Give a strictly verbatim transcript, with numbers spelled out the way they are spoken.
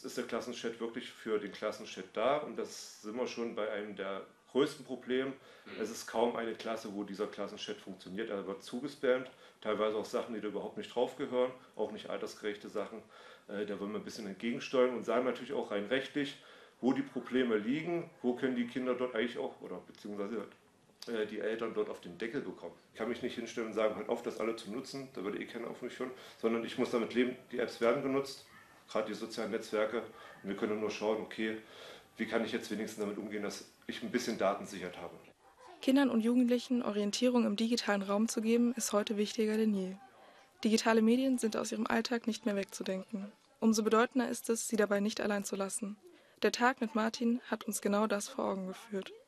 uns ist der Klassenchat wirklich für den Klassenchat da und das sind wir schon bei einem der größten Probleme. Es ist kaum eine Klasse, wo dieser Klassenchat funktioniert. Er wird zugespammt, teilweise auch Sachen, die da überhaupt nicht drauf gehören, auch nicht altersgerechte Sachen. Äh, da wollen wir ein bisschen entgegensteuern und sagen natürlich auch rein rechtlich, wo die Probleme liegen, wo können die Kinder dort eigentlich auch, oder beziehungsweise äh, die Eltern dort auf den Deckel bekommen. Ich kann mich nicht hinstellen und sagen, hört auf, das alle zu nutzen, da würde eh keiner auf mich hören, sondern ich muss damit leben, die Apps werden genutzt, gerade die sozialen Netzwerke, und wir können nur schauen, okay, wie kann ich jetzt wenigstens damit umgehen, dass ich ein bisschen Datensicherheit habe. Kindern und Jugendlichen Orientierung im digitalen Raum zu geben, ist heute wichtiger denn je. Digitale Medien sind aus ihrem Alltag nicht mehr wegzudenken. Umso bedeutender ist es, sie dabei nicht allein zu lassen. Der Tag mit Martin hat uns genau das vor Augen geführt.